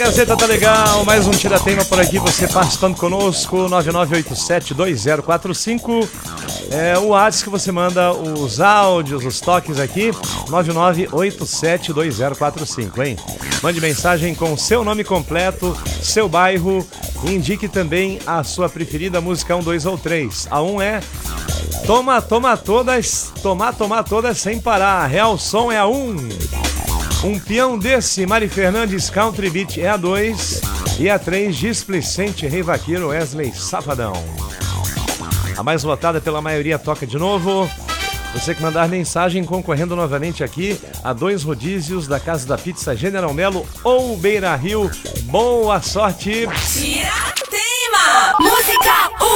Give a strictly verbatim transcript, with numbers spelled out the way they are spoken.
Gazeta tá legal, mais um Tiratema por aqui, você participando conosco, nove nove oito sete dois zero quatro cinco. É o WhatsApp que você manda os áudios, os toques aqui, nove nove oito sete dois zero quatro cinco, hein? Mande mensagem com seu nome completo, seu bairro, e indique também a sua preferida música um, dois ou três. A um é Toma, Toma Todas, Tomar, Tomar Todas Sem Parar. Real Som é a um. Um Peão Desse, Mari Fernandes, Country Beat é a dois. E a três, Displicente, Rei Vaqueiro, Wesley Safadão. A mais votada pela maioria toca de novo. Você que mandar mensagem concorrendo novamente aqui a dois rodízios da Casa da Pizza General Melo ou Beira Rio. Boa sorte!